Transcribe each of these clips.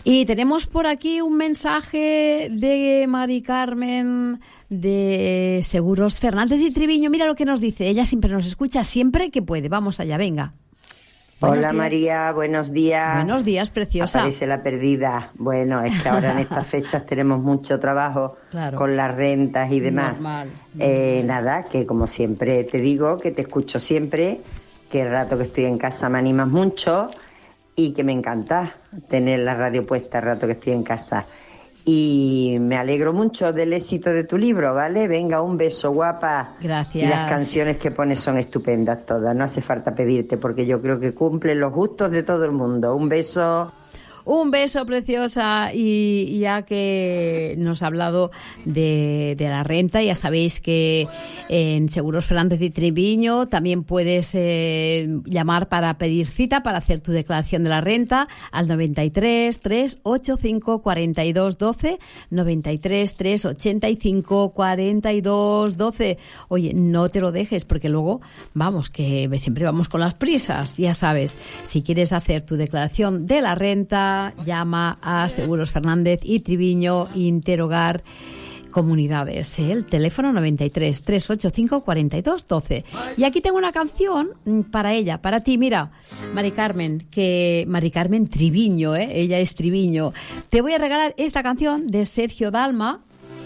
Y tenemos por aquí un mensaje de Mari Carmen de Seguros Fernández y Triviño. Mira lo que nos dice. Ella siempre nos escucha, siempre que puede. Vamos allá, venga. Hola María, buenos días. Buenos días, preciosa. Aparece la perdida. Bueno, es que ahora en estas fechas tenemos mucho trabajo con las rentas y demás. Normal. Nada, que como siempre te digo, que te escucho siempre, que el rato que estoy en casa me animas mucho y que me encanta tener la radio puesta el rato que estoy en casa. Y me alegro mucho del éxito de tu libro, ¿vale? Venga, un beso, guapa. Gracias. Y las canciones que pones son estupendas todas, no hace falta pedirte porque yo creo que cumplen los gustos de todo el mundo. Un beso. Un beso, preciosa, y ya que nos ha hablado de la renta, ya sabéis que en Seguros Fernández y Triviño también puedes llamar para pedir cita para hacer tu declaración de la renta al 93 385 42 12, 93 385 42 12. Oye, no te lo dejes porque luego, vamos, que siempre vamos con las prisas, ya sabes, si quieres hacer tu declaración de la renta, llama a Seguros Fernández y Triviño Interhogar Comunidades, el teléfono 93 385 42 12. Y aquí tengo una canción para ella, para ti, mira, Mari Carmen Triviño, ella es Triviño. Te voy a regalar esta canción de Sergio Dalma,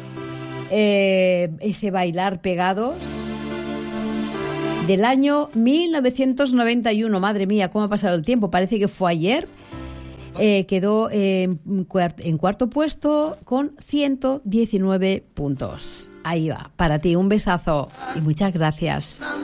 ese Bailar Pegados, del año 1991. Madre mía, cómo ha pasado el tiempo, parece que fue ayer. Quedó en cuarto puesto con 119 puntos. Ahí va, para ti, un besazo y muchas gracias.